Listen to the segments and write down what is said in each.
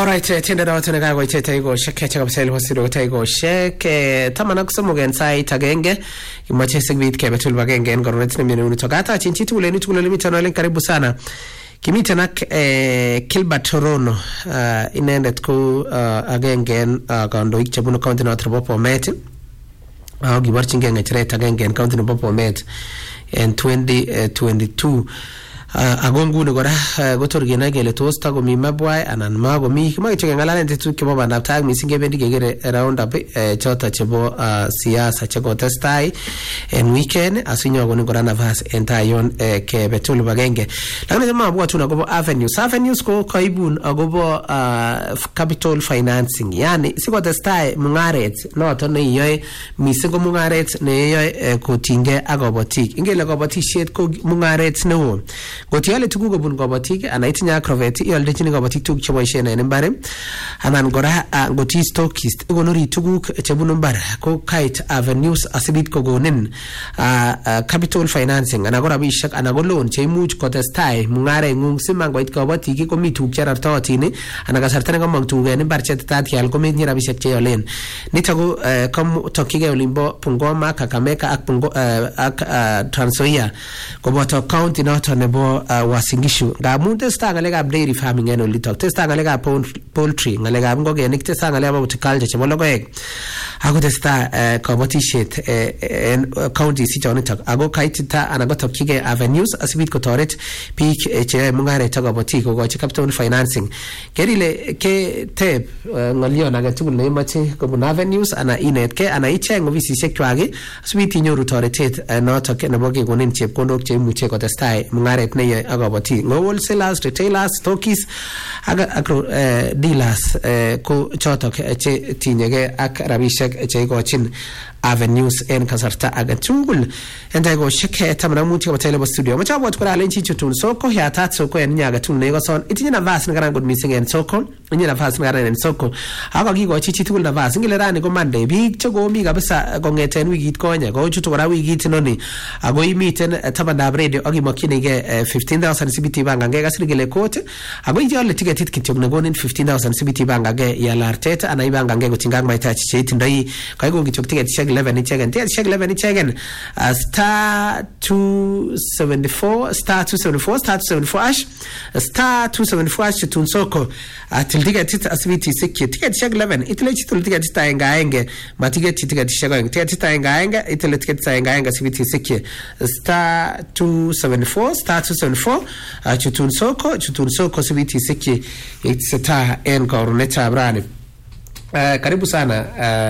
Alright, tiende dato nagago itete igo sheke chaka biseli hosido igo sheke tamana kusomo gensai tagenge imache segwit ke betul bagenge ngoronet ne minu togata chinchitu ule nitu ule limita no karibu sana kimita nak Gilbert Rono inendet ku agenge kando ikchabuno county na Tropopo Met gibarchinge ngechre tagenge county no Popo Met in 2022 agongu ne gora gotorgena gele tosta go mi mabwai anan mago mi chege ngalane tetu ke baba naptag mi singe bendi gegere around up chota chebo siasa chego testai en weekend asinyo go ne gora navas entayon ke betul bagenge lakini jamaa bwa tuna go avenues ko kaibun agobo capital financing yani siko testai mungaret no to ne yoy mi singo mungaret ne yoy kotinge agobotik ingele gobotishet ko mungaret no gotiale tugugo bun gobotik anaitinya kroveti yolde chini gobotik tug cheboishe na mbare anan gora goti stockist gonori tuguk chebun mbare ko kite avenues asibit ko gonen capital financing anagora bishak anagolon chemuch ko testai mungare ngung simango it gobotik ko mitug charartotini anagasartane ko magtuge ne barche tatial ko mit nyira bishak cheyolen nitago kom tokige olimbo Pungoma Kakamega ak Pungo ak Trans Nzoia ko boto county noto nebo wasingishu ngamun testa ngalega dairy farming eno litok testa ngalega poultry ngalega ngogenik testa ngalega horticulture chebo logoek ako testa kabotishet en county si jonitok ago kaitita anagotokige avenues asibit ko toret pik che mungare tagaboti ko gochi capital financing kerile ke tep ngalion age tugul ne machi ko avenues ana inet ke ana icheng ofisi sekwage asibit inyoru toretet notok nebo gegonen chepkondok che imuche ko testai mungare ne agoboti wholesalers, retailers, stockists agro dealers ko chotok che tinyege ak rabishek che gochin avenues en kasarta agatungul enda sheke tamana muti ko tele studio macha bot ko alenchi chutun soko ya tat soko en nyaga tun ne goson itinya na vas ngara god missing en soko itinya na vas ngara en soko aka gi go chichi tukul na vas ngile rani ko mande bi chogo mi kabisa go ngeten wigit konya go chutu kora wigit noni ago imiten tabanda radio agi makinige 15000 CBT banga ngega sirgele kote ago ijole ticket kityo ne gonin 15000 CBT banga ge ya larteta ana ibanga ngego tingang maitachi chitindai kaigo kityo ticket 11 ichegen check 11 ichegen star 274 ash star 274 ash tunsoko atildiga tit asibiti sikki ticket check 11 itle chitul ticket taengaenge matiget ticket shego ticket taengaenge itle ticket taengaenge asibiti sikki star 274 tunsoko asibiti sikki itseta en korneta brani karibu sana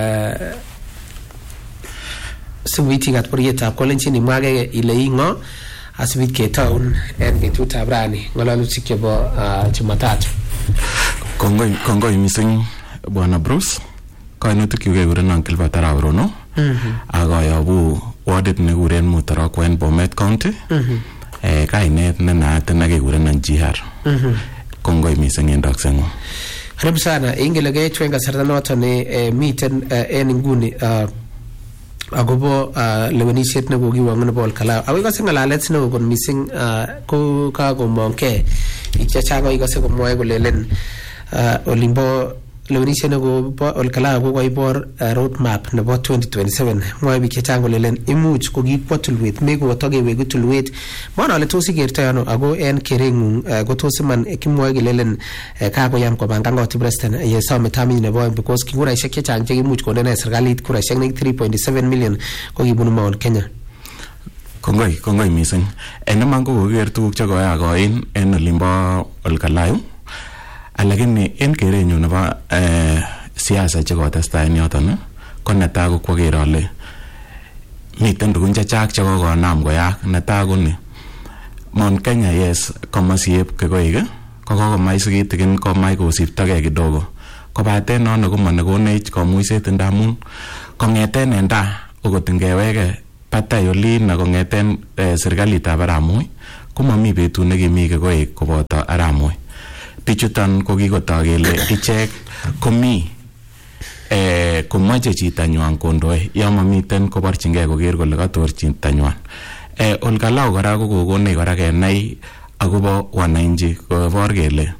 subiti gat porieta kolenchini mwage ile ingo asibit ke town en betuta brani ngalalu sikebo Jumatatu kongoi missing bwana Bruce kainutik yuge guren Uncle Batara Rono agoyobu wardit ne guren Mutarako en Bomet County kainet ne naat ne guren GR kongoi missing en doksengo karibu sana ingelege twenga sardanota ne miten en nguni agobo lewenishet ne gogi wangu ne bol kala awi gase ngalalet ne gon missing ko ka go monke ichachago igase go moy go lelen olimbo lewenishet ne go bol kala go ibor road map ne bo 2027 moy bi kechango lelen imuch ko gi potulwet me go toge we go tulwet bona le tosi gertano ago en kerengu go tosiman ekimoy go lelen ka go yam ko bangango tibresten ye some tami ne bo because kingura sheke chanje imuch ko ne serikalit kura shekne 3.7 million ko gibunu maon Kenya kongoi missing en mango go ger tuguk che go ya go in en limbo olkalayo alakini en kerenyu nebo siasa che kotestai en yoton ko netai ko kwager ale miten tugun chechang che kokonam koyak netai ko ni Mount Kenya yes komasiep kekoik ko komai sikitigin komai kosiptogei kidogo kobaten nono ko manekonech komuiset ndamun kongeten enda okot ngewege patay olin na kongeten serikalitab Aramoi komami betut nekimi kekoik koboto Aramoi bichuton ko kikotok kele ichek komi komache chitanywan kondoe yo mamiten koborchingei koker kole kator chitanywan olkalau kora ko kokonech kora kenai akobo wananchi kobor kele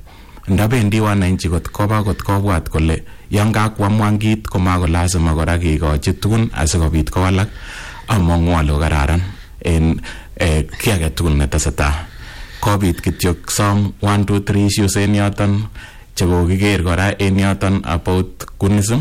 ndabendi wananchi kot kobwat kole yon kakwamwan kit komako lazima kora kekochi tugun asikobit kowalak, among'u ale kararan en ki age tugul netesetai. Kobit kityo som 1 2 3 issues en yoton chekokiker kora en yoton about gunism.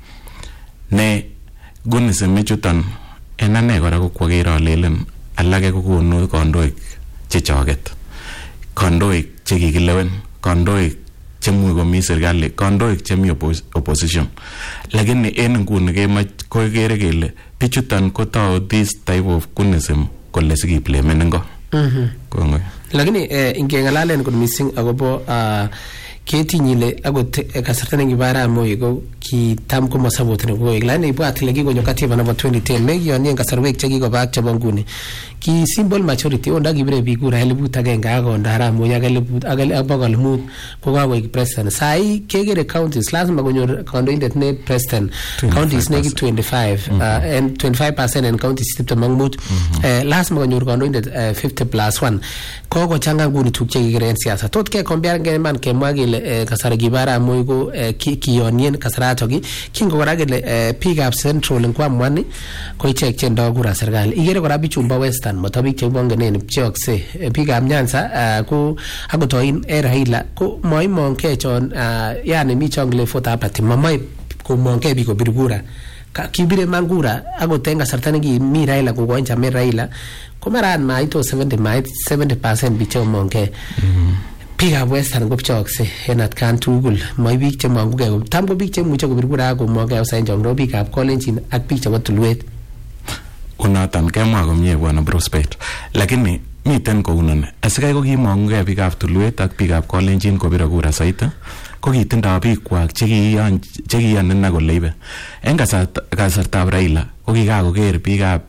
Ne gunism ichuton en ane kora ko kwaker alelen alake kokonu kandoik chechoket, kandoik chekikilewen, kandoik chemui komi serikali, kandoik chemi opposition. Lakini en nguni kokere kele bichuton kotau this type of gunism kole sikiblemen ingo. Kongoi. Lakini ingeng'alalen kot missing akobo ketinyile akot kasarta nekibo Arap Moi ko kitam komasapoteni koik, lakini ibwat ile kikonyo katiba nebo 2010 nekiyonien kasarwek chekikoba ak chebo nguni ki simple majority onda kibire biik kura 1,000 akonda Arap Moi ak 500 ko kakoik president. Sai kekere counties lazima konyor kandoindet ne president counties nekit 25 and 25% en counties 25 lazima konyor kandoindet 50+1 kokochanga nguni tuguk chekikere en siasa tot ke compare ngeman kemwa kele kasari kibo Arap Moi ko kiyonien kasaratok kingo kora kele biikab Central nkwamwani ko ichek chendoo kura serikali. Ikere kora bichumbo Western moto biik chekibongenen pcheokse biikab Nyanza ko akotoin Raila ko moimongkei chon yani mi chon kile vote apathy mamoi komongkei biik kobir kura kibire man kura akot en kasarta nekimi Raila kokoin chamet Raila ko maran maito 70% biik chemongkei. Biikab Western kopchokse en atkan tugul moi biik chemongukei tam ko biik chemuche kobir kura komongkei usain chongro biikab Kolenjin ak biik chebo tulwet. Unoton kemwa komie bwana Prospect, lakini miten kounoni asikai ko kimongukei biikab tulwet ak biikab Kolenjin kobire kura saiti ko kitindoi biikwak chekiyan ina kole ibe. En kasartab Raila ko kikakoker biikab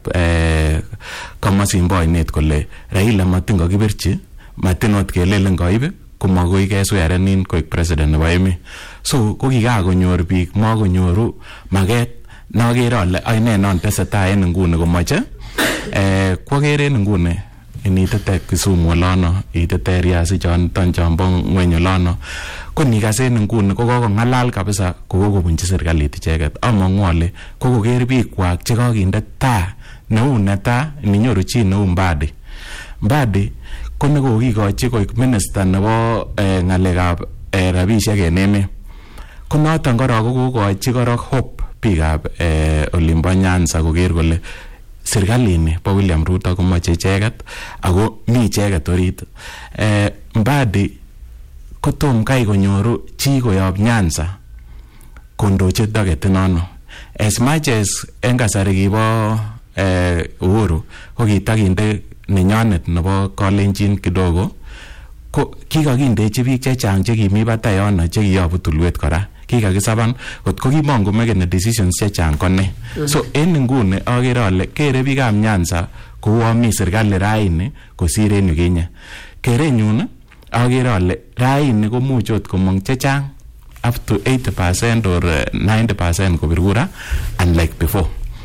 komosin bo oinet kole Raila matin kokibirchi, matin ot kelelen koibe komakoi keswerenin koik president nebo emet. So ko kikakonyor biik makonyoru maket nokere ale aine non tesetai en nguni komoche kwakere en nguni initete Kisumu olono, itete Riasi chombo ngweny olono, ko nikas en nguni ko kokong'alal kabisa kokobunchi serikalit icheket. Among'u ale kokoker biikwak chekokinde taa neu netaa ninyoru chi neu Mbadi ko nekokikochi koik minister nebo ng'alekab rabisiek en emet. Ko noton korok kokokochi korok hope biikab olimbo Nyanza koker kole serikalini bo William Ruto komoche icheket ako mi icheket orit. Mbadi kotom kai konyoru chi koyob Nyanza kondochi toketinono. As much as en kasari kibo Uhuru ko kitakinde nenyonet nebo Kolenjin kidogo ko kikakindechi biik chechang chekimi batai yono chekiyobu tulwet kora kikakisaban kot ko kimongomekeni decisions chechang kone. So en nguni akere ale kere biikab Nyanza kou mi serikali raini kosir en yukinye. Kerenyun akere ale raini komuch ot komong chechang up to 80% or 90% kobir kura unlike before.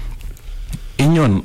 Inyon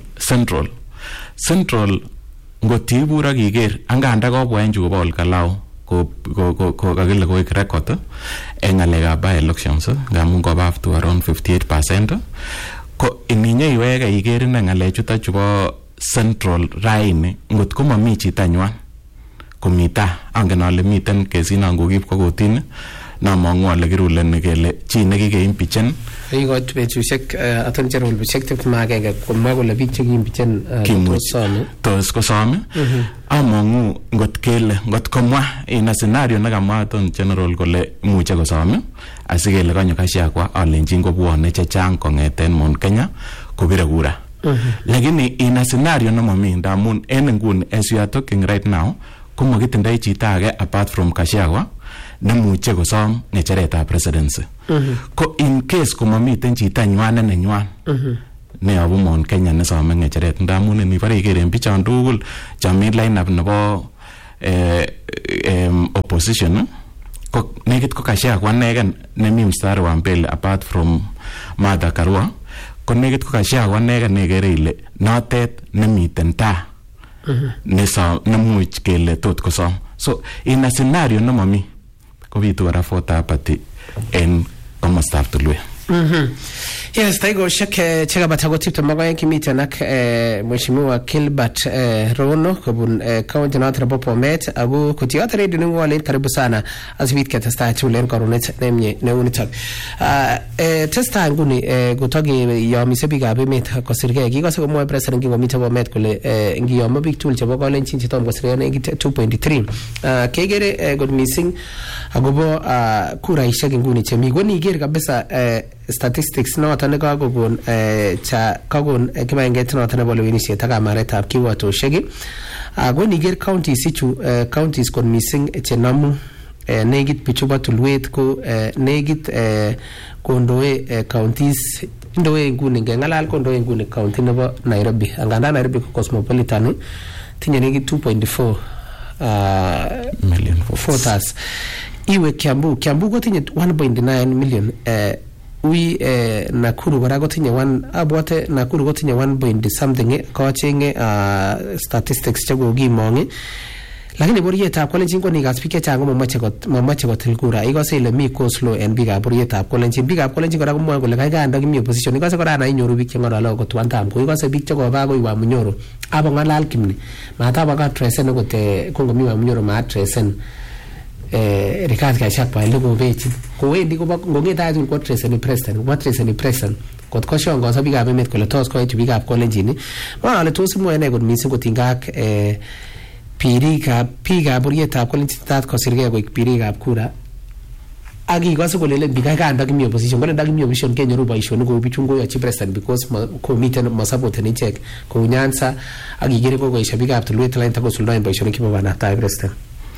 Central ngotibur ak iker anganda kobwa en chukobo Olkalau ko kakile koik record en ng'alekab by-elections ngamun koba up to around 58%. Ko ininye iweke iker ine ng'alechuto chubo Central raini ngot ko mami chitanywan komita angen ale miten kesinon kokib kwa kotini namong'u ale kiruleni kele chi nekikeimpichen ikot betusiek aton cherol betusiek 21 komwa kole biik chekiimpichen tos kosome. Among'u ngot komwa ina scenario nekamwa aton general kole imuche kosome asikele kanyo Gachagua alenjin kobwone chechang kong'eten Mount Kenya kobire kura. Lakini ina scenario nemami ndamun en nguni as we are talking right now komakitindoi chito age apart from Gachagua nemuche kosom ng'echeretab presidency. Ko in case komamiten chito nywan nenywan neyobu Mount Kenya nesome ng'echeret ndamun inibore ikeren bichon tugul chami line up nebo opposition ko nekit ko Gachagua negen nemi mstari wa mbele apart from Martha Karua ko nekit ko Gachagua negen nekere ile notet nemiten taa nemuch kele tot kosom. So in a scenario nemami kobitu kora Fort Apathy en komostab Tulwet. Yes, taikoshek chekabata kotiptem ak oeng kimiten ak Mheshimiwa Gilbert Rono kobun county noton nebo Bomet ako kotiyote radio neng'walen karibu sana asibit ketestai chulen korunet nemie neunitok. Testai nguni kotokeyomise biikab emet kosirgei. Kikose komwoe president kingomiten Bomet kole ngiyomo biik tugul chebo kalenjin chetom kosirgei nekit 2.3 kekere kot missing akobo kuraishek nguni chemi koniker kabisa statistics noton nekakokon kakon kibagengeit noton nebo lewenisiet ak kamaretab kiwatoshek ako niker counties ichu counties kot missing chenomu nekit bichubo Tulwet ko nekit kondoe counties indoe nguni ngeng'alal kondoe nguni county nebo Nairobi angandan Nairobi ko cosmopolitan tinye nekit 2.4 million voters. Iwe Kiambu kotinye 1.9 million Nakuru kora kotinye abwate Nakuru kotinye 1 something kochenge statistics chekokimong lakini borietab Kalenjin ko nikas biik chechang mamache kotil kura ikose ile mi koslo en biikab borietab Kalenjin kora komwoe kole kaikai anda kimi opposition ikose kora ana inyoru biik cheng'olole akot one time ko ikose biik chekoba akoi Wamunyoro abong'alal kimni matabaka tresen akot kongomi Wamunyoro maatresen Rigathi Gachagua ile kobechi kowendi ngong'etae kwa treseni president kot koshongosa biikab emet kole tos koitu biikab Kalenjin ale tos imwoe ne kot missing kotinygei ak biikab borietab Kalenjin tat kosirgei koik birikab kura ak ikose kole biik kaikai ndakimi opposition kole ndakimi opposition kenyoru boisionik kou bichun koyochi president because komiten masupporteni ichek kou Nyanza ak ikere kokoesio biikab Tulwet lain takosuldaen boisionik chebo bandaptai president.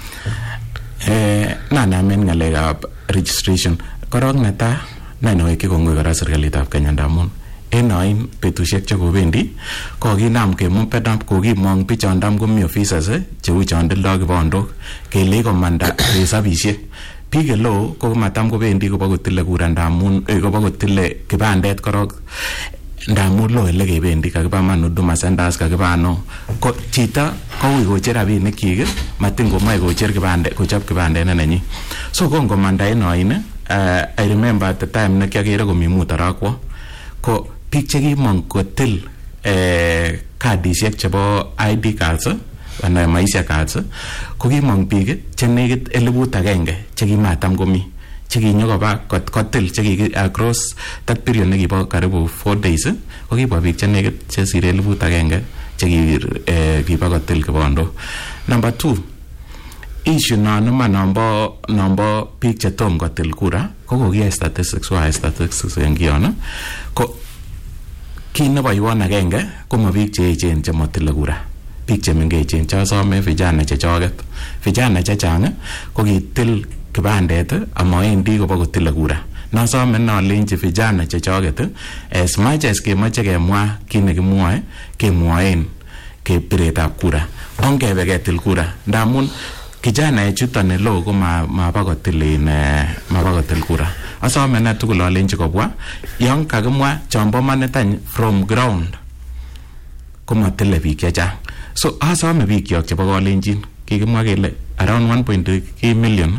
Nanamen ng'alekab registration korok netai nenoe kongoi kora serikalitab Kenya ndamun en oin betusiek chekobendi kokinam kemupedap kokimong bichondam komi officers cheu chondildoi kibondok kele komanda resabisiek biik eleo ko matam kobendi kobakotile kura ndamun kobakotile kibandet korok ndamun lo ele kebendi kakiba man Huduma Centers kakiba no ko chito koui kocher rabinik kyik matin komoe kocher kibandet kochob kibandet nenyin so kongomanda en oin I remember at the time nekiakere komi Mutarakwa ko biik chekimong kotil kadisiek chebo ID cards anan maisha cards ko kimong biik chenekit 1,000 chekimatam komi chekinyo koba kotil chekiki across that period nekibo karibu 4 days ko kibwa biik chenekit chesire 1,000 chekiba kotil kibondo. Number 2 issue nombo biik chetom kotil kura ko kokiyai statistics en kiyon ko kit neboiwon agenge ko ma biik cheechen chemotile kura biik chemengechen chosome vijana chechoket vijana chechang ko kitil kibandet amaendi kobo kotile kura nosome nolenji vijana chechoket as much as kemoche kemwa kit nekimwoe kemwoen kepiretab kura ongebe ketil kura ndamun kijana chuton eleo ko mabakotil kura asome na tugul alenji kobwa yon kakimwa chombo manetany from ground komatile biik chechang so asome biik kyok chebo Kalenjin kikimwa kele around 1.3 million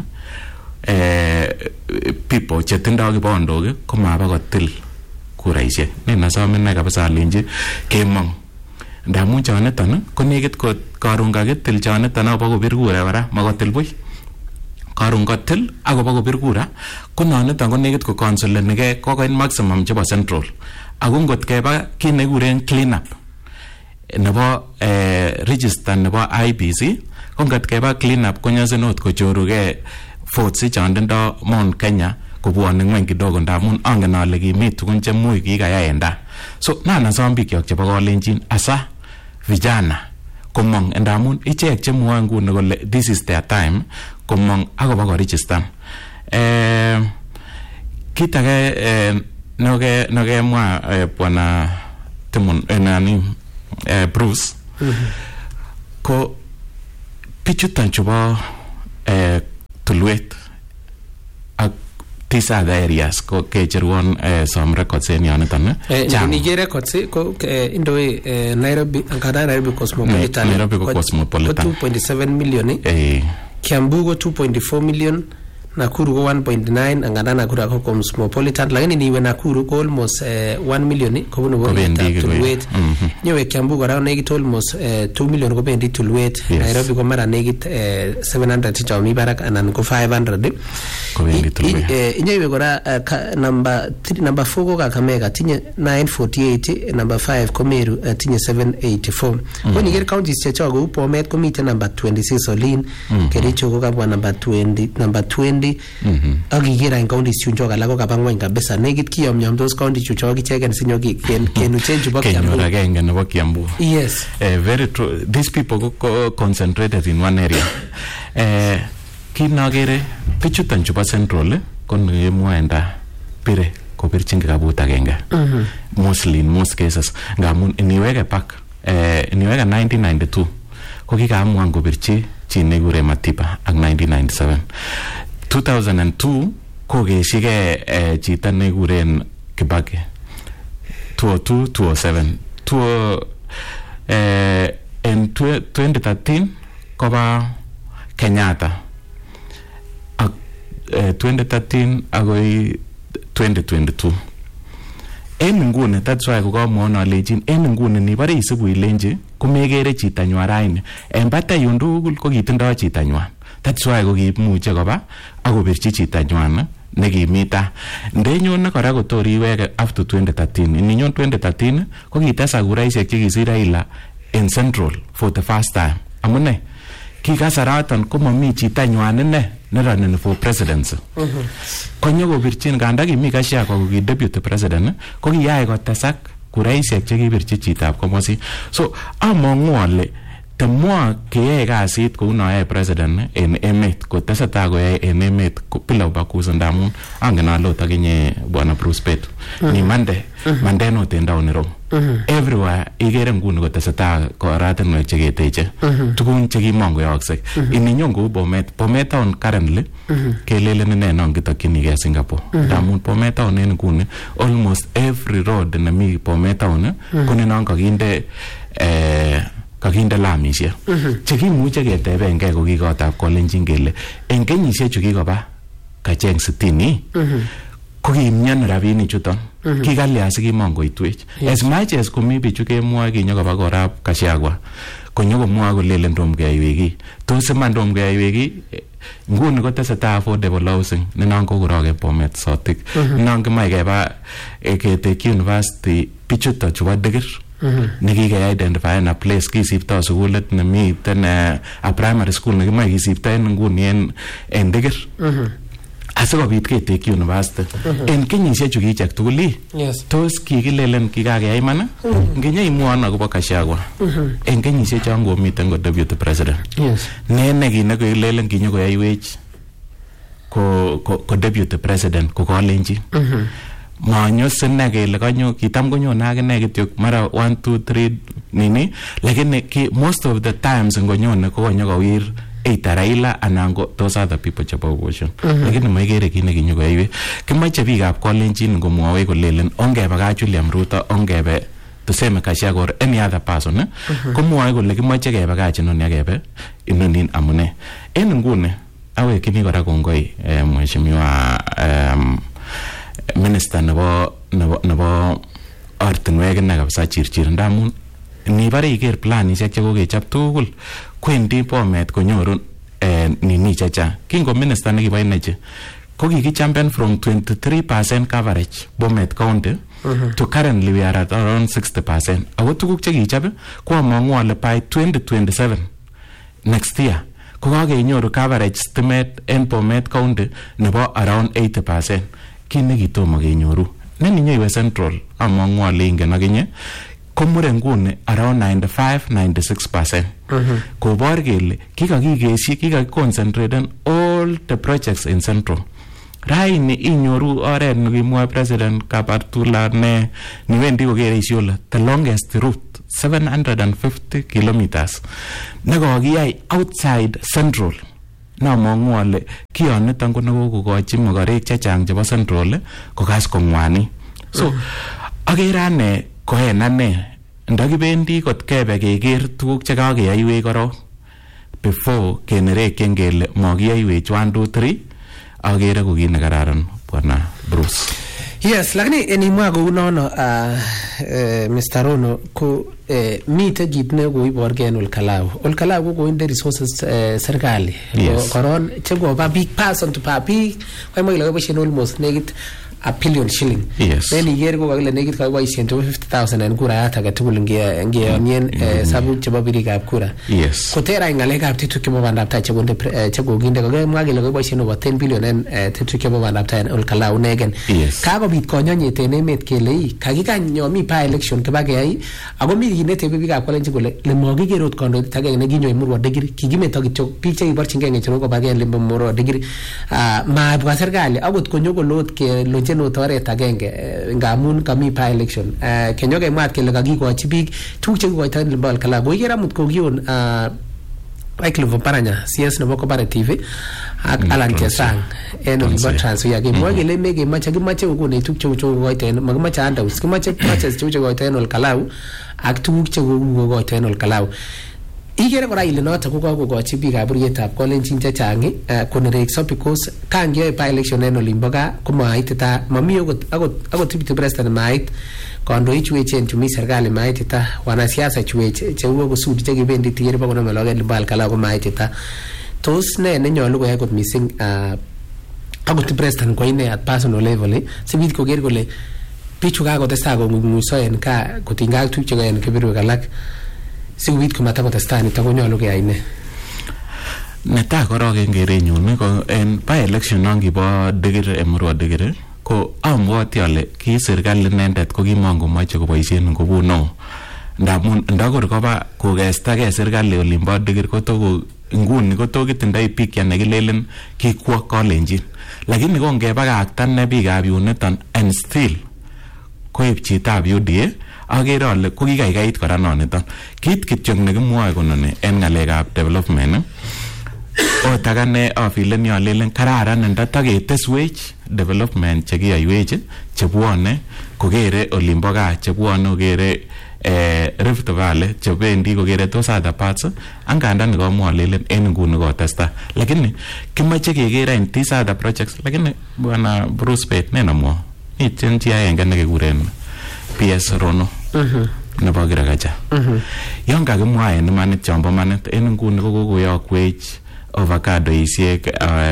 people chetindoi kibondok ko mabakotil kuraisiek nen asome na kabisa alenji kemong ndamun choniton ko nekit karun kakitil choniton akobo kobir kura kora makotil buch karun kotil akobo kobir kura ko noniton ko nekit ko consulenike kokoit maximum chebo central ako ngot keba kit nekikuren clean up nebo register nebo IBC ko ngot keba clean up konyosin ot kochoruge votes chondindo Mount Kenya kobwone ngweny kidogo ndamun angen ale kimi tugun chemuch kikayaenda so nanasom biik kyok chebo Kalenjin asa vijana komong ndamun ichek chemwoe nguni kole this is their time komong akobo koregistan kit age nokemwa bwana Timon Bruce ko bichuton chebo Tulwet ak these other areas ko kecherwon some records en yoniton nige records ko indoe Nairobi angada Nairobi cosmopolitan Nairobi ko cosmopolitan 2.7 million Kiambu ko 2.4 million Nakuru ko 1.9 angadan Nakuru ko cosmopolitan lakini niwe Nakuru ko almost 1 million ko bunu Tulwet nyewe Kiambu kora nekit almost 2 million ko bendi Tulwet Nairobi ko mara nekit 700 chomi barak anan ko 500 ko bendi Tulwet nyewe kora number 4 ko Kakamega tinye 948 number 5 ko Meru tinye 784 ko niger counties checho ko Bomet ko miten number 26 Olin Kericho ko kabwa number 20 akikira en counties chuncho kala ko kabangwany kabisa nekit kiyomnyomtos counties chucho kicheken sinyo kenuchen chubo Kiambu agenge nebo Kiambu. Yes, very true. These people go concentrated in one area. Kinagere pichutan chubo Central ko ngemwaenda pire kopirchin kabut agenge. Mostly in most cases ngamun iniweke back iniweke 1992 ko kikaamua kopirchi chi nekure Matiba ak 1997. 2002 ko keshike chito nekuren Kibaki 2002-2007 in 2013 koba Kenyatta ak 2013 agoi 2022 en nguni. That's why kukamwona alejin en nguni nibare isibu ilenji kumegere chitanywa raini en bata yundugul ko kitindoi chitanywa. That's why ko kiimuche koba akobirchi chitanywa nekimita ndenyone kora kotori iweke after 2013 ininyon 2013 ko kitesa kuraisiek chekisir Raila in Central for the first time. Amune kikasaratan ko mami chitanywan ine neraneni for presidency. Konyo kobirchin ganda kimi Gachagua ko ki deputy president ko kiyai kotesak kuraisiek chekibirchi chitab komosi. So amongu ale temwa keyae kasit kou noyae president en emet koteseta koyae en emet bila ubaguzi ndamun angen alot akinye bwana Bruce Petu ni mande no tenda onero everywhere igere nguni koteseta koratinwek cheketeche tukun chekimongoyoksek ininyon kou Bomet town currently kelelen ine non kitokchinigei Singapore ndamun Bomet town en nguni almost every road nemi Bomet town ko non kakinde lamisiek chekimuche ketebengei ko kikotab kolenjin kele en kenyisiek chu kikoba kacheng 60 ko kimyan rabinik chuton kikalya sikimongoitwech as much as komi bichu kemwoe kinyokoba korab Gachagua konyokomwoe kolelen tom keyaiweki tos iman tom keyaiweki nguni kotesetai affordable housing nenon kokoroke Bomet sotik nenon kimoe keba ketekyi university bichuto chubo Dikir nekike-identify a place kisipto sukulit nemiten a primary school nekimoe kisipto en nguni en Dikir asikobit ketekyi university en kenyisiek chu kichek tugul tos kikilelen kikakeyai iman ngenyeimwon akobo Gachagua en kenyisiek chon komiten ko deputy president ne kit nekilelen kinyokoyaiwech ko deputy president ko kalenjin manyo sine kele kanyo kitam konyone akine kityo mara 1 2 3 nini lakini most of the times ngonyone ko konyokowir either Raila anan ko those other people chebo opposition lakini maikere kit nekinyokoyaiwe kimoche biikab kolenjin ngomwowech kolelen ongebakach William Ruto ongebe tuseme Gachagua or any other person komwoe kole kimoche kebakach inoni akebe inoni amune en nguni awekini kora kongoi mheshimiwa minister nebo ortinwek ine kabisa Chirchir ndamun nibare iker planishek chekokechop tugul kwendi Bomet konyoru nini chechang kingo minister nekibo ineche ko kikichampion from 23% coverage Bomet County to currently we are at around 60%. Ako tuguk chekichobe ko amangu ale by 2027 next year ko kakenyoru coverage stimet en Bomet County nebo around 80%. Kini kitomo kenyoru neninyo iwe Central amangu ale ingen akinye komure nguni around 95-96%. Kobor kele kikakikeshi kikakiconcentrate on all the projects in Central. Raini inyoru oret nekimwa President Kabartula ne niwendi kokere Isiolo the longest route 750 kilometers nekokiyai outside Central. Namangu ale kiyoniton ko nekokokochi mokorek chechang chebo Central kokas kongwani. So akere ane koen ane ndakibendi kot kebe keker tuguk chekakeyaiwech korok before kenerekyen kele makiyaiwech 1 2 3 agere ko kit nekararan bwana Bruce. Yes, lakini enimwa kou nono Mr. Rono ko mite kit ne koiborge en Olkalau ko koinde resources serikali koron chekoba big person to big koimo ile koboisien almost nekit a billion shilling. Yes. Then iger ko kakile nekit koboisien 50,000 en kurayat age tugul ngeyonien sabuk chebo birikab kura. Yes. Kotera ngalekab tetutik chebo bandab tai chekokinde kokemwa kele koboisien over 10 billion en tetutik chebo bandab tai en Olkalau negen. Yes. Kakobit konyonyet en emet kele kakikany yo mi pa election kibakeyai ako mi kit netebe biikab kolenjin kole lemokiker ot kandoindet agenge nekinyo Murwa Degiri kikimeto kityo biik chekiborchingei ng'echerok kobakeen limbo Murwa Degiri mabwa serikali akot konyo kolot kelonjen ot oret agenge ngamun kami pa election kenyo kemwat kele kakikochi biik tuguk chekikoitoen limbo Olkalau ko ikere amut kokion Wycliffe Oparanya CS nebo Cooperative ak Alan Chesang en Olimbo Trans Nzoia kemwoe kele kimache kokonech tuguk cheu kokoitoen makimache handouts kimache purchase cheu chekoitoen Olkalau ak tuguk chekokoitoen Olkalau. Ikere kora ile noto ko kakokochi biikab buryetab kolenjin chechang konerekso because kan kiyoe by election en Olimbo gaa komaitita mami akot deputy president mait kandoik chu echen chumi serikali maitita wanasiasa chu cheu kosudi chekibendi tiyer pa konome loget Limbo Olkalau komaitita. Tos ne nenyolu koyai kot missing akot president ko ine at personal level sibit koker kole bichu kakotestai kong'ung'uiso en kaa kotinygei ak tuguk chekoyoe en keberberwek alak sikobit komatakotestai nito konyolu keyai ne? Netai korok en kerenyun ko en by election non kibo Degiri Murwa Degiri ko amwati ale ki serikali inendet ko kimangomoche koboisien ngubuno ndamun ndakor koba kokestagei serikali Olimbo Degiri koto nguni kotokitindoi biik nekilelen kikwo kolenjin lakini kongebakakta ne biikab yuniton and still koib chitab UDA agere ale ko kikaikait kora noniton kit kityo nekimwoe kononi en ng'alekab development ot akane afileni alelen kararan ndataketeswech development chekiyoiwech chebwone kokere Olimbo gaa chebwone kokere Rift Valley chebendi kokere tos other parts angandan komwa alelen en nguni kotesta lakini kimache kekere en these other projects lakini bwana Bruce Bett nenamwa miten chi agenge nekekuren PS Rono nebo Kirakacha yon kakimwa en imanit chombo manit en nguni kokoyokwech avocadoisiek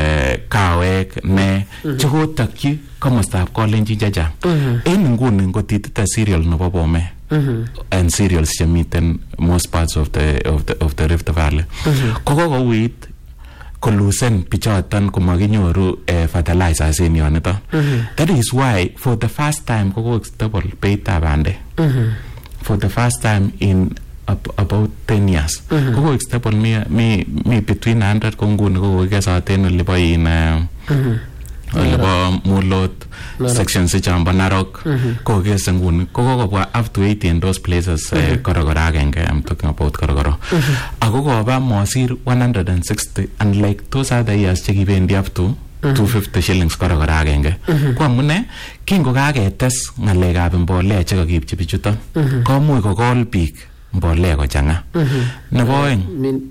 kawek ne chekotokyi komostab kolenjin chechang en nguni ngotitite cereal nebo Bomet and cereals chemiten most parts of the Rift Valley kokouit kolusen bichoton komakinyoru fertilizers en yoniton. That is why for the first time koko stable beitab bandek for the first time in about 10 years koko stable mi between 100 ko nguni koko kesaten olibo olibo Mulot sections chambo Narok koko kese nguni koko kobwa up to 80 in those places korokoro agenge I'm talking about korokoro ako koba mosir 160 and like those other years chekibendi up to 250 shillings korokoro agenge ko amune kingo kaketes ng'alekab mbolea chekakipchi bichuton komuch kokol biik mbolea kochang'a nebo oeng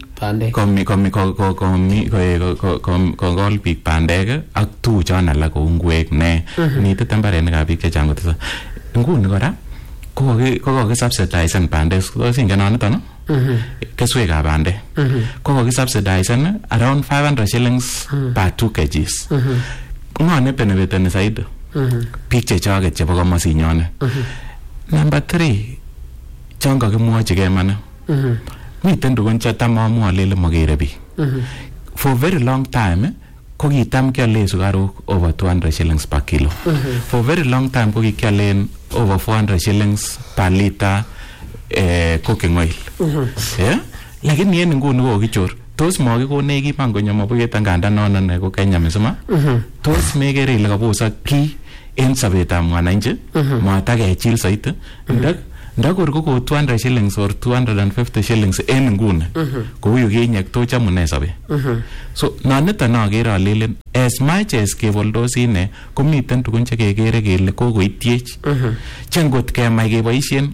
kokol biik bandek ak tuguchon alak kou ngwek ne nitete mbarenikab biik chechang kotesa nguni kora kokokisubsidisen bandek tos ingen noniton keswekab bandek kokokisubsidisen around 500 shillings per 2 kgs ng'o ne benefiteni saidi biik chechoket chebo komosinyonet. Number 3 chon kakimwochigei mana miten tugun chetam amwa alele makere biik for very long time ko kitam kialen sukaruk over 200 shillings per kilo for very long time ko kikialen over 400 shillings per liter cooking oil lakini en nguni kokichor tos makikonech kiman konyo mabuket angandan nonon ko Kenya mzima tos mekere ile kabosak ki en sobetab mwananchi matakechil saiti ndakor ko 200 shillings or 250 shillings en nguni kou kinyek to chamune sobe so noniton akere alelen as much as keboldos ine komiten tugun chekekere kele kokoityech chengot kemai keboisien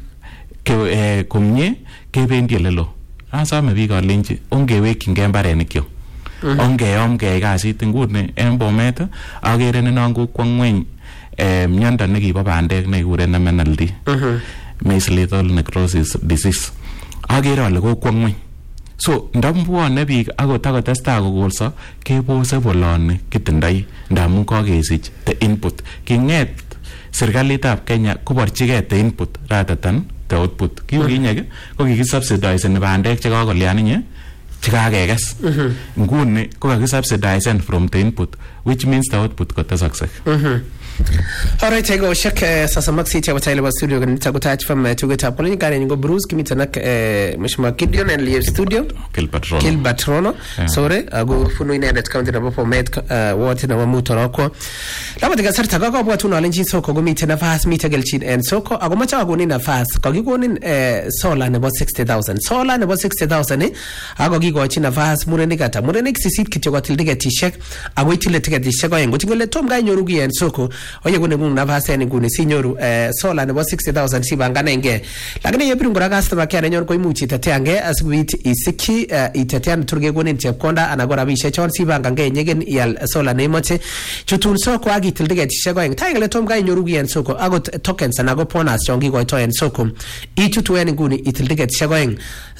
komie kebendi olelo asome biik alenji ongewekchingei mbarenikyok ongeom keyai kasit nguni en Bomet agere nenon kokwo ngweny miondo nekibo bandek nekikuren MNLD maize lethal necrosis disease agere ale kokwo ngweny. So ndambwone biik akotestai kokolso kebose boloni kitindoi ndamun kakesich the input. Kinget serikalitab Kenya koborchigei the input rather than the output. Kiukinyek ko kikisubsidize bandek chekakolyan inye chekakekes. Nguni ko kakisubsidize from the input, which means the output kotesoksek. Alright, I go check sasamak city wa taile wa studio kanita kutach from tugeta polini kare ngo Bruce kimita nak mheshimiwa Gideon and live studio Kilbatrono sore ago funu inenet county na Bomet wote na wamuto roko laba diga sarta ga kwa tuna lenjin soko go mita nafas mita gelchin and soko ago macha ago ni nafas ko gigonin solar ne 60,000 ago gigo chi nafas mureni kata mureni sisit kityo kwa tildiga tishek ago itile tiga tishek ko yengo tingole tom ga nyoru gi and soko oye kune ngung nafasi ni ngune sinyoru solar nebo 60,000 sibanganenge lakini yebiru ngora customer care nyor ko imuchi itateange asibit isiki itatean turge gonin chepkonda anagora bishe chon sibangange nyegen yal solar nemoche chutun soko agitildige tishego eng taigale tom ga nyoru gi en soko agot tokens anago ponas chongi go to en soko ichutu en nguni itildige tishego eng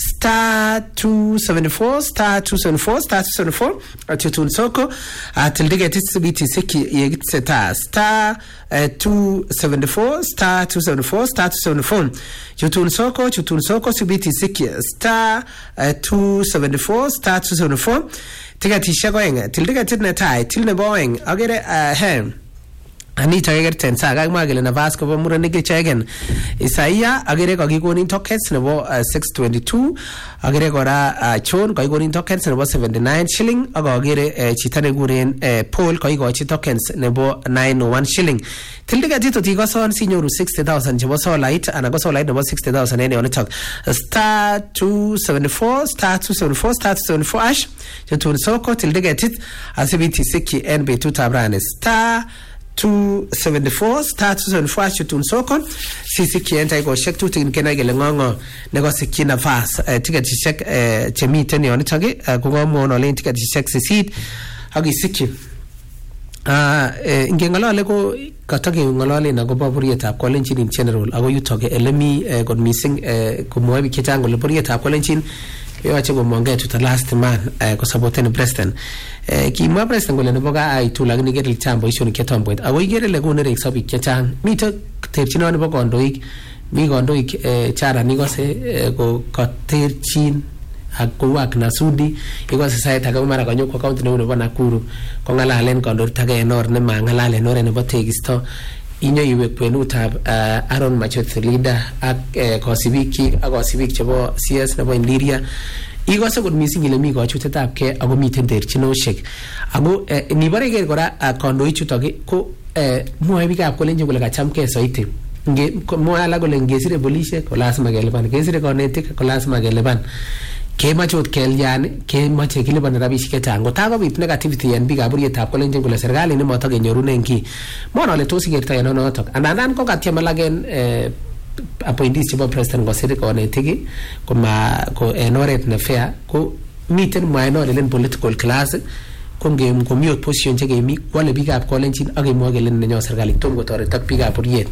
*274 chutun soko atildige tisibit isiki yegitseta *274 chutun soko sibiti siki *274 tigati shagoeng tildiga titne tai tilne boeng agere Anita Egerton saga magele na Vasco bo murani gechegen Isaiah agere ko gikonin tokens nebo 622 agere gora chon ko gikonin tokens nebo 79 shilling agere chitane guren Paul ko igochi tokens nebo 901 shilling tildiga tito tigo son sinyoru 60,000 chebo solite anago solite nebo 60,000 ene onitok *274 ash chutun soko tildiga tit asibiti siki NB 2 tabrane *274 chutun soko sisi kienta iko shek tu tinkena gele ngongo nego sikina fas ticket shek chemiten yon tage ko mo no len ticket shek sisit agi siki ingengalale ko katage ngalale na go baburieta kolenjin in general ago yutoge elemi god missing ko moebi ketango le burieta kolenjin yoache gomonge to the last man ko saboten president kimwa president gole neboga ai tu lagni geril chambo isoni ketomboit ago igere le gone rek sabi ketang mito terchino nebo kondoik mi kondoik chara nigose ko terchin akuwak na sudi igose sai taga mara kanyo ko county nebo Nakuru ko ngalalen kondor taga enor ne mangalale nore nebo tegisto inyo iwe kwenutab Aaron Machot leader ak kosibiki ak kosibik chebo CS nebo Indiria igose god missing ile mi kochutetab ke ago miten terchinoshek ago nibare ger kora kondo ichutoge ko moe bikab kolenje kole kachamke soiti nge moe ala kole ngesire polisi ko lazima kelipan ngesire konetik ko lazima kelipan kemachot kelyan kemache kilipan rabishek chechang tago bit negativity en bikab burietab kolenjin kole serikali nemoto kenyorunen ki mono ole tos igerto en notok andan ko katyem alagen appointees chebo president gosiri konetik ko en oret ne fair ko miten minor in political class ko ngem ko mi opposition che gemi wale bikab kolenjin ak gemwa kele nenyo serikali tom kotoret ak bikab buriet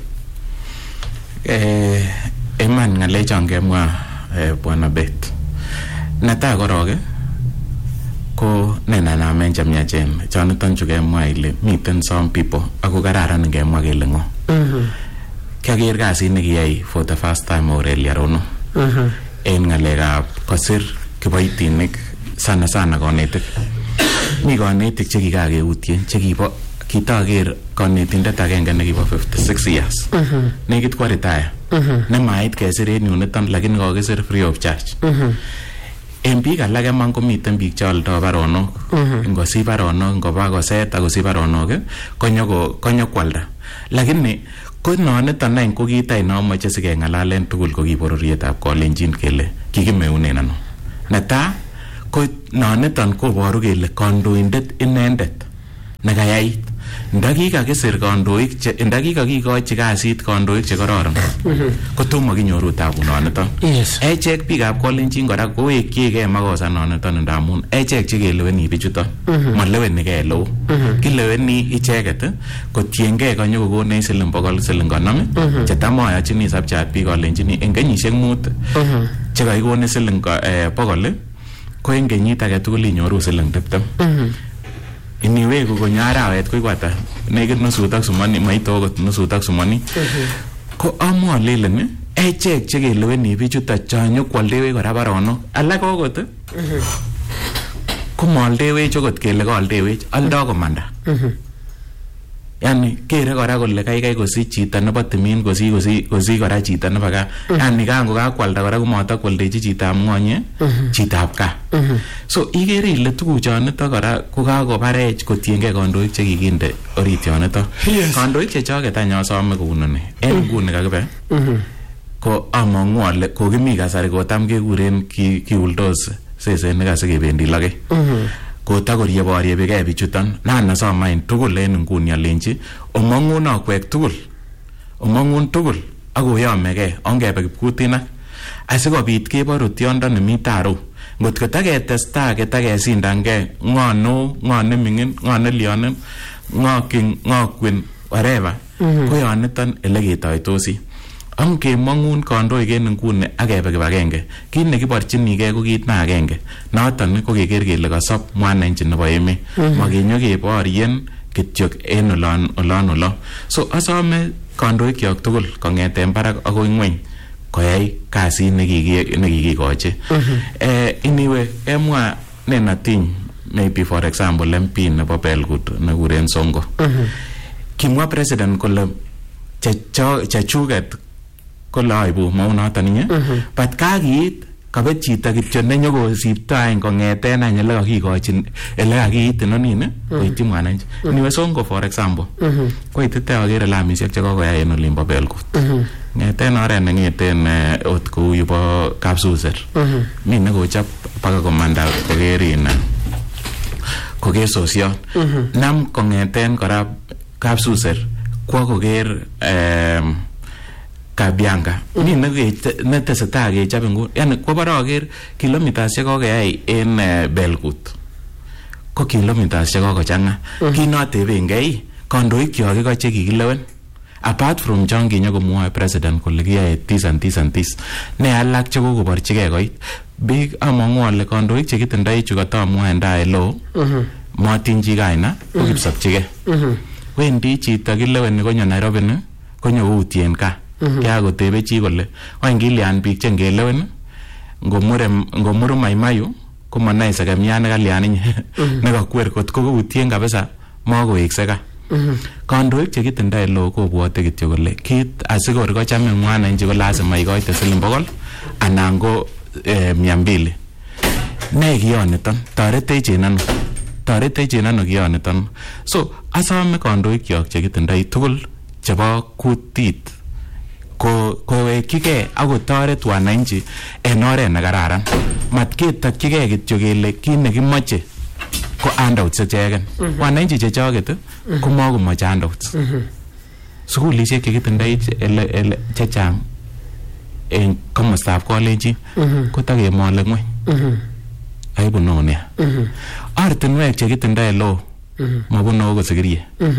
eman ngale changemwa bwana Bet nata koroge ko nena menja miachen chaniton chukemwa ile miten some people ako kararan ngemwa kele ngo kager kasit nekiyai for the first time Aurelia Rono en ngalekab kosir kiboitinik sana konetik mi konetik chekikakeutien chekibo kitaker konetindet agenge nekibo 56 years nekit kwa retire nemait kesir en yuniton lakini kokisir free of charge en biik alak man komiten biik cheoldo baronok ngosich baronok ngoba koset akosich baronok konyo kwalda lakini ko noniton any ko kitai nomoche sikengalalen tugul ko kibororietab kolenjin kele kikimeunen ano netai ko noniton koboru kele kandoindet inendet nekayait ndakikakisir kandoik ndakikakikochi kasit kandoik che kororon kotomo kinyoru tabunoniton. Echek biikab Kalenjin kora kowekyigei makosanoton ndamun echek che keleweni bichuton maleweni gei loo. Kileweni icheket kotiengei kanyokokonech siling 100 siling 50 chetam ayachini sabchat biik alenjini eng kenyisiek 5 che kaikone siling 100 ko eng kenyit age tugul inyoru siling 20. Iniweku konyo arawet koiku ata nekit nusut ak somoni maite okot nusut ak somoni. Ko amwa lelen echek che keleweni bichuton chanyo kwaldewech kora baronok alak okot ko maaldewech okot kele kaaldewech aldo komanda. Yani kere kora kole kaikai kosich chito nebo timin kosich kora chito nebo gaa. Yani kango kakwalda kora komatakwaldechi chitab ng'onye chitab gaa. So ikere ile tuguchonito kora ko kakobarech kotiengei kandoik che kikinde orit yonito. Kandoik chechoket any asome kounoni en nguni kakibe ko amang'u ale kokimi kasari kotam kekuren kiuldos sesenik asikebendi lage. Kotakorie boriebigei bichuton nana somain tugul en nguni alenji omong'un akwek tugul omong'un tugul akoyomegei ongebe Kipkutinak asikobit keboru tiondo nemi taro ngotko taketesta ketakesindangei ng'o neming'in ng'o nelionen ng'o kwin whatever ko yoniton ele ketoitosi. Kemong'un kandoik en nguni akebe kibagenge kit nekiborchinigei ko kit na agenge noton ko keker kele kasop mwananchi nebo emet makenyo keborien kityok en olon. So asome kandoik kyok tugul kong'eten barak akoi ng'weny koyai kasit nekikikochi. Iniwe emwa nenatiny maybe for example MP nebo Belgut nekuren Sonko kimwa president kole chechuket kole aibu maunoton inye but kakiit kabet chito kityo nenyokosipto any kong'eten any ele kakikochin ele kakiit inonini koityi mwananchi. Niwe Sonko for example koitite akere lamisiek chekokoyai en olimbo Belgut ng'eten oret neng'eten ot kou yubo Kapsuser mi nekochop baka komanda koker sosiot nam kong'eten kora Kapsuser kwa koker Kabianga mi netesetai kechop nguni yani kwabare aker kilometers chekokeyai en Belgut ko kilometers chekokochang'a kinotebengei kandoik kyok iko chekikilewen apart from John kinyokomwoe president kole kiyae this and this and this ne alak chekokoborchigei koit big amang'u ale kandoik chekitindoi chu katamwoe ndae lo matinchi kaina ko kipsopchigei wendi chito kileweni konyo Nairobi ni konyo utien ka kagotebe chi kole wany kilian biik che ngelewen ngomure maimayu komanae sekemian nekalian inye nekakwer kot ko utien kabisa makowekse ka. Kandoik chekitindoi lo kobwote kityo kole kit asikor kochame mwananchi ko lazima ikoite siling 100 anan ko 200 ne kiyoniton toretech en ano kiyoniton. So asome kandoik kyok chekitindoi tugul chebo kutit kowekchigei akotoret wananchi en oret nekararan matketakyigei kityo kele kit nekimoche ko handouts icheken wananchi chechoket komakomoche handouts. Sukulisiek chekitindoi ele chechang en komostab Kalenjin kotakemole ng'weny aibu nonia. Ortinwek chekitindoi lo mabune okot sikirie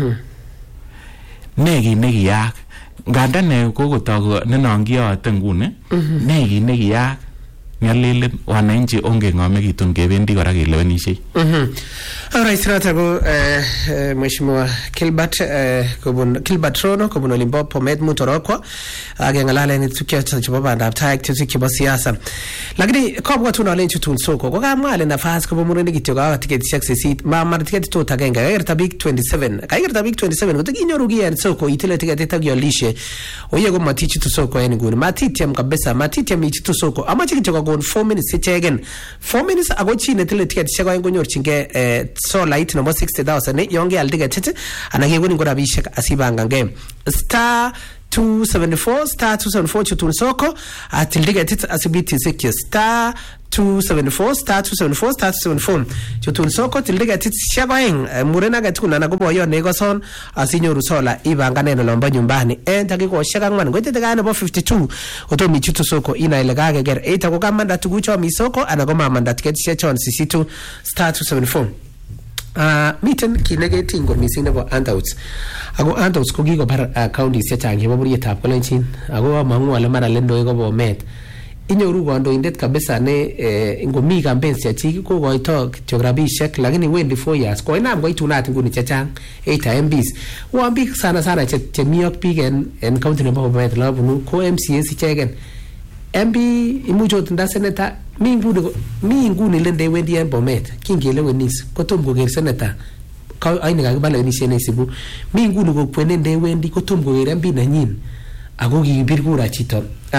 ne kit nekiyaak ngadan ne kokotok nenongiyoote nguni ne kit nekiyaak nyalilin wananchi ongeng'omekitun kebendi kora kelewenishei. Alright, noto ko Mheshimiwa Gilbert Rono kobun olimbo Bomet Mutorokwa akeng'alalen tukio chebo bandab tai chebo siasa. Lakini kobwatun alen chutun Sonko kokamwa ale nafas kobo murenik kityo kawa tiketishek 8 mamar tiketit tot agenge kakerta biik 27 kotakinyoru kiyen Sonko itile tiketit ak yolishe oye ko matichitu Sonko en nguni matitiam kabisa matitiam ichitu Sonko amache kityo kokon 4 minutes ichegen 4 minutes ako chi netile tiketishek aeng konyorchingei solait nebo 60,000 yon keal tiketit anan kekonin ko rabishek asibangange 274 star 274 chutun soko atil ticket asibiti sikye star 274 star 274 star 274 chutun soko til ticket shagoeng murena gatukuna na gobo yo negoson asinyoru sola ibangane lomba nyumbani takiko shagangwan ngwetete kana bo 52 otomi chutu soko ina ile gage ger eta ko kamanda tugucho misoko anagoma manda ticket shechon sisitu star 274 miten kinegeti ngo misine bo handouts ago handouts ko gigo bar counties chechang chebo burietab kolenjin ago mangu ale mara lendo ko bo met inyoru kandoindet kabisa ne ngomi campaigns chechik ko goito geograbishek lakini wendi 4 years ko inam ko itunat nguni chechang 8 MPs wambik sana chemiok big en county nebo Bomet labunu ko MCAs ichegen MP imucho tunda senator mi nguni lende wendi en Bomet kingele wenis kotom koger senator ka aine kakibala wenishe nesibu mi nguni ko kwenende wendi kotom koger MP nanyin ako kibir kura chito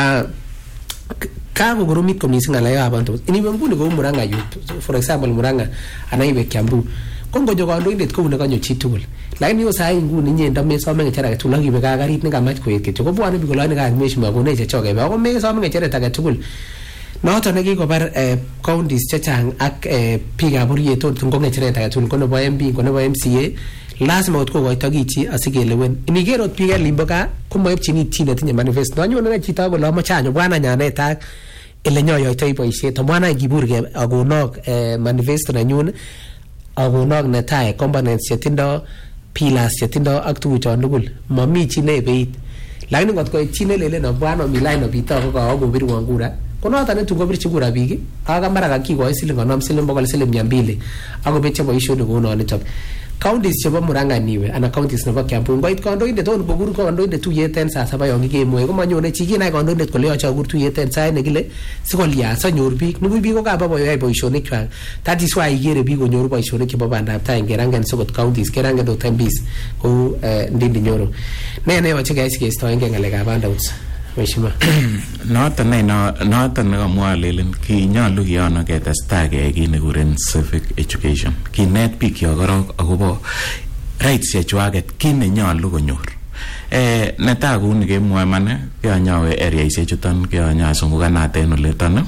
kago goromit ko mising ala ya bantu ini nguni ko Muranga youth for example Muranga anaibe Kiambu kongo jogondo indet ko ne kanyo chitugul lakini yo sai nguni nyenda mesome ngechera ke tulagi be garit ne kamach ko yeke ko bwane bi kolani ga meshima ko ne chechoge ba ko mesome ngechera ta tugul noto ne kiko bar counties chechang ak piga buriye to tungo ngechera ta tugul ko ne bo MP ko ne bo MCA lazima utko goito gichi asigelewen inigero piga limboka kumoyepchini tine tinye manifesto anyone na chito ko lomo chanyo bwana nyane ta ele nyoyo ito iboishe to bwana giburge agonok manifesto na nyune agonok netai components chetindo pillars chetindo ak tuguchon tugul mami chi ne beit lakini ngotko chine lele no bwana mi line obito ko go birwa ngura konoto ne tungo birchi kura bigi aga mara ka kigo siling onom siling bokol siling 200 ako beche boisho ne gono ne chop counties chebo Muranga niwe ana counties nebo Kiambu ngoit kandoindet on kogur kandoindet tuyeten saa 7 yon kikemwe ko manyone chi kinai kandoindet kole yoche kogur tuyeten saa ne kile sikolia sanyor biik nubu biik ko kaba boyoe boishonik kwak that is why igere biik konyoru boishonik chebo bandab tai ngerangen sokot counties kerangen dot MPs ko ndindi nyoro ne yoche guys keistoenge ngalekab handouts mheshimiwa noton ne kamwa lelen kinyalu kiyono ketestai keyai kit nekikuren civic education kinet biik yo korok akobo rights chechwaket kit nenyolu konyor netai kou nekemwoe mane kianyawe areaisiek chuton kianyasungukanat en oleton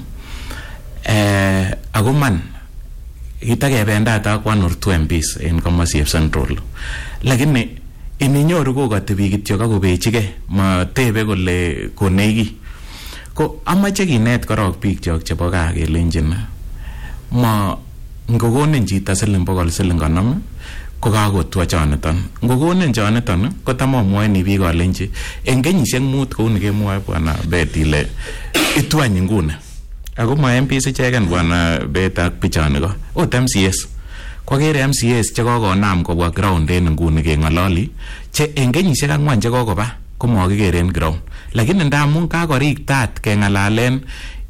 ako man kitakebendat ak 1 or 2 MPs en komostab Central lakini ininyoru kokati biik kityo kakobechige matebe kole koneki ko amache kinet korok biik chok chebo gaa kelenjin ma ngokonin chito siling 100 siling 50 ko kakotwa choniton ngokonin choniton ko tam amwoini biik alenji en kenyisiek 5 kou nekemwoe bwana Betty le itwany nguni ako ma MPs icheken bwana Bet ak pichani ko ot MCS kwagere MCS che kokonam kobwa ground en nguni keng'ololi che en kenyisiek 4 che kokoba komakikeren ground lakini ndamun kakoriktat keng'alalen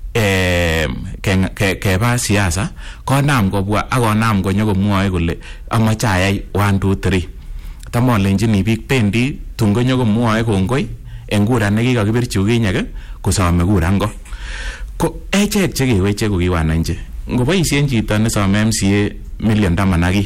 keba siasa konam kobwa akonam konyokomwoe kole amache ayai 1 2 3 tamolenjini biik pendi tun konyokomwoe kongoi en kura nekikakibirchi ukinyek kosome kura ngo ko echek chekeweche ko kiwananchi ngoboisien chito nesome MCA million 10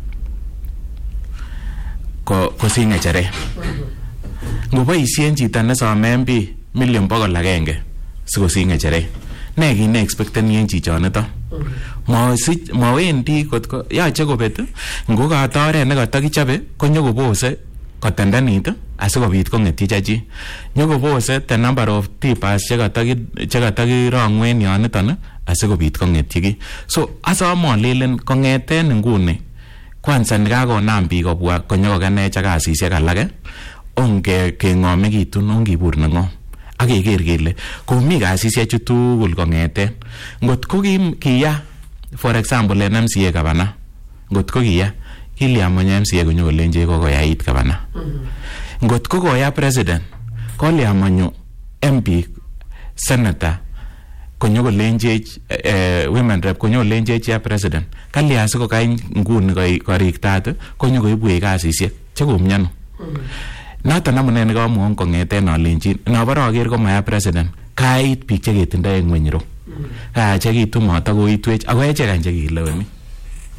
ko sing'echere ngoboisien chito nesome MP million 100 sikosing'echere ne kit ne expecteni en chichonito mawendi kotko yache kobet ngo katore nekatakichobe konyokobose kotendenit asikobit kong'etyi chachi nyokobose the number of tippers chekatakirong'wen yoniton asikobit kong'etyi ki so asome alelen kong'eten nguni kwanza nikakonam biik kobwa konyokokenech kasisiek alake onge keng'omekitun ongibur neng'om ak keker kele komi kasisiechu tugul kong'eten ngot ko kiya for example en MCA gavana ngot ko kiya kiliamonye MCA konyokolenje kokoyait gavana ngot ko koya president koliamonyo MP senator konyokolenje women rep konyokolenje ya president kalia siko kany nguni koriktat konyokoibwech kasisiek chekomnyano noton amune nekamwon kong'eten alenjin nabore aker komaya president kait biik cheketindoi en ng'weny ro kayachekitu matakoitwech ako echek any chekileweni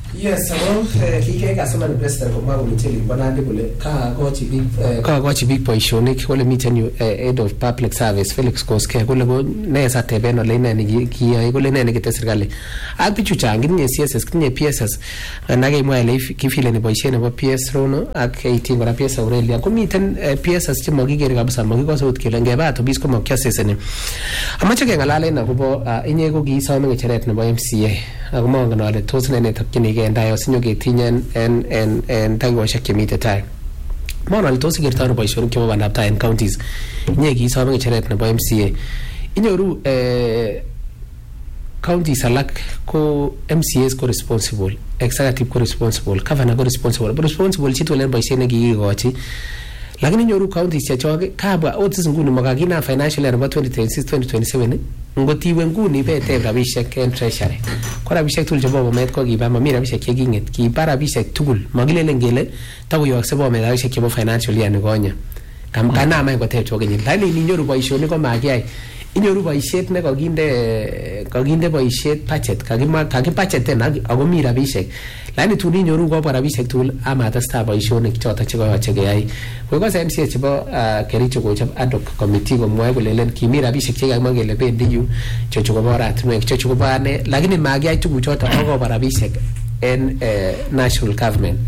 Yes, kike kasema ni president kwa mwangu mteli banandi kule kagochi big boishonik kule miten head of public service Felix Koske kule go nesa tebeno le nene ki kule nene kete serikali ak bichu changin ni CSS kinye PSS nage mwa ile kifile ni boishe ne PS rono ak 18 ngora PS Aurelia ko miten PSS che magigere kabisa magikosa utkile ngeba to bis ko makyasesene amache ke ngalale na kubo inye ko gisome ngecheret nebo MCA ak mongo ale tos nene takini ndayo sinyo ketinyen en tagwashek chemite tai mona litos gertano boishonik chebo bandab tai en counties inye kisobe ngecheret nebo MCA inyoru counties alak ko MCAs ko responsible executive ko responsible governor ko responsible chitu len boishet nekikikochi lakini nyoru counties chechoke kabwa otis nguni makakina financial year 2026-2027 ngotiwe nguni beteb rabishek en treasury ko rabishek tugul chebo bomet ko kiba mami rabishek chekinget kiba rabishek tugul makilelen kele takoyokse bomet rabishek chebo financial year nikonye kanama ngoteb chokenyi lakini ninyoru boishonik ko makiyai inyoru boishet ne kakinde boishet budget kakibudgeten ako mi rabishek lakini tun inyoru kobwa rabishek tugul amatesta boishonik choto chekoyoche keyai koikose MCA chebo Kericho kochop ad hoc committee komwoe kolelen kimi rabishek chekakimwa kele bendi yu chochu kobo oratinwek chochu kobo ane lakini makiyai tuguchoto akobwa rabishek en national government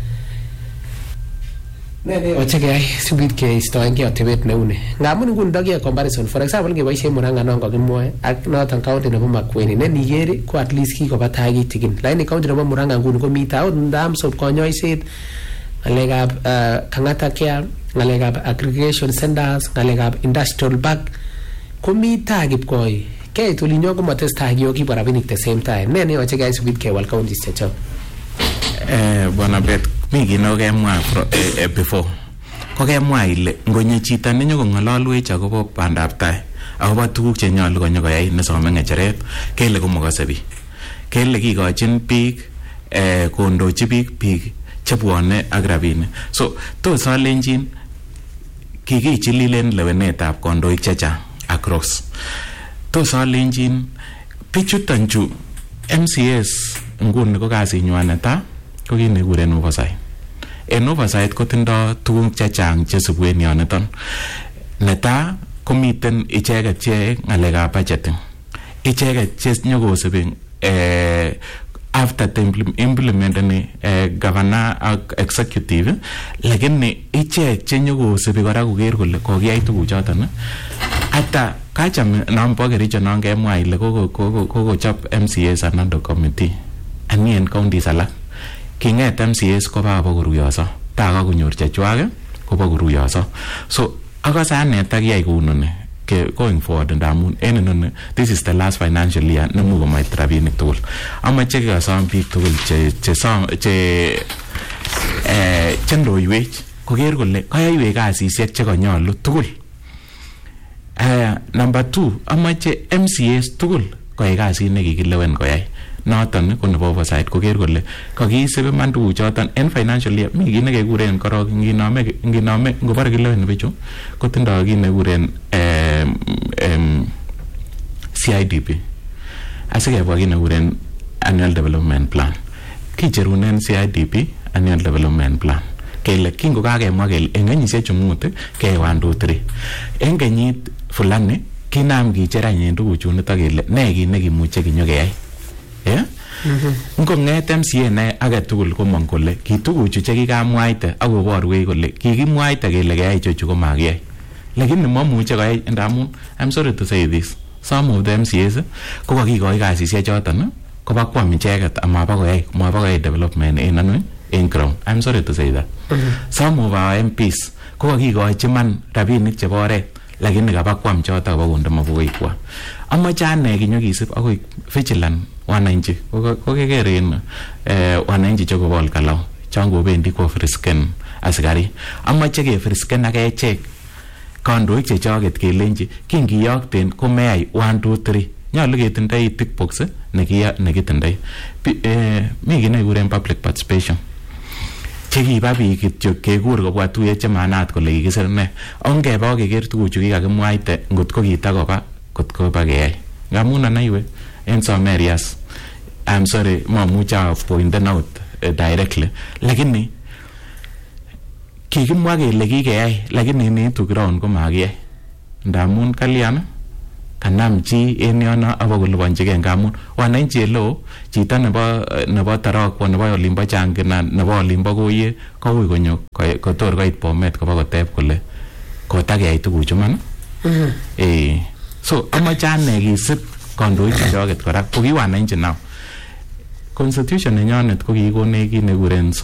nene oche keyai subit keistoengei atebet neune ngamun nguni ndokiyoe comparison for example ngeboishen Murang'a non kakimwoe ak noton county nebo Makueni ne nikere ko at least kikoba tai kitigin lakini county nebo Murang'a nguni komi taot ndamsop konyoiset ngalekab Kang'ata Care ngalekab aggregation centers ngalekab industrial park komi tai kipkoi keit olinyo komatestai kiyo kibwa rabinik the same time ne yoche keyai subit kewal counties chechok bwana bet mi kino kemwa before ko kemwa ile ngonye chito nenyo kong'ololwech akobo bandab tai akobo tuguk chenyolu konyo koyai nesome ng'echeret kele komokose biik kele kikochin biik kondochi biik chebwone ak rabinik so tos alenjin kikichililen lewenetab kondoik chechang across tos alenjin bichuton chu MCAs nguni ko kasinywan netaa ko kit nekikuren oversight en oversight kotindo tuguk chechang chesubu en yoniton netaa komiten icheket che ng'alekab budgeting icheket che nyokosibi after the implementeni governor ak executive lakini ichek che nyokosibi kora koker kole kokiyai tuguchoton hata kacham nombo Kericho non kemwa ile kokochop MCAs and ad hoc committee ani en counties alak kinget MCAs koba koruyoso taka konyor chechwak koba koruyoso so akase ane takiyai kounoni going forward ndamun en inoni this is the last financial year nemu komait rabinik tugul amache kesom biik tugul che ndoiwech koker kole kayaiwech kasisiek chekanyolu tugul number 2 amache MCAs tugul koyai kasit nekikilewen koyai noton ko nebo oversight koker kole kakisib iman tuguchoton en financial year mi kit nekekuren korok nginome ngobore kileweni bichu kotindoi kit nekekuren CIDP asikebwa kit nekekuren annual development plan kicherunen CIDP annual development plan kele kingokakemwa kele en kenyisiek chu mut keyai 1 2 3 en kenyit fulani kinam kicher en tuguchunito kele ne kit nekimuche kinyokeyai ngong'et MCA ne age tugul komong kole kituguchu chekikamwaite akoborwech kole kikimwaite kele keyai ichechu komakiyai lakini mamuche koyai ndamun I'm sorry to say this some of the MCAs ko kakikoi kasisiek choton koba kwam icheket amabakoyai development en ground I'm sorry to say that some of our MPs ko kakikochi man rabinik chebo oret lakini kaba kwam choto koba konde mabukoikwa amache ane kinyokisib akoi vigilant wananchi ko kekeren wananchi chokobol kalau chango bendi ko frisken askari amache ke frisken ak echek kandoik chechoket kelenji kingiyokten komeyai 1 2 3 nyolu ketindoi tick box nekitindoi mi kit nekikuren public participation chekiba biik kityo kekur kobwa tuyet chemanat kole kikisir ne ongeba keker tuguchu kikakimwaite ngot ko kitakoba kot koba keyai ngamun anaiwe en some areas I'm sorry, mamuche pointen out directly, lakini kikimwa kele kikeyai, lakini niitu ground ko makiyai. Ndamun kalyan kanam chi en yono abakolipanjigei, ngamun wananchi eleo chito nebo Tarakwa, nebo olimbo Changina, nebo olimbo Koye koui konyo kotor koit Bomet koba koteb kole kotakeyai tuguchu man. So amache ane kisib kandoik chechoket kora ko ki wananchi now. Constitution nenyonet ko kikonech kit nekikuren